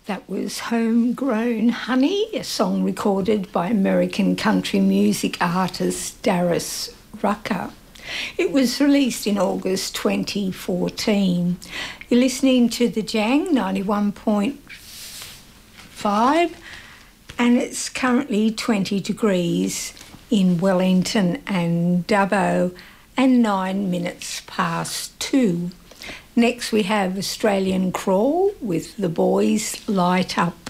That was Homegrown Honey, a song recorded by American country music artist Darius Rucker. It was released in August 2014. You're listening to the Jang 91.5 and it's currently 20 degrees in Wellington and Dubbo and 9 minutes past 2. Next we have Australian Crawl with The Boys Light Up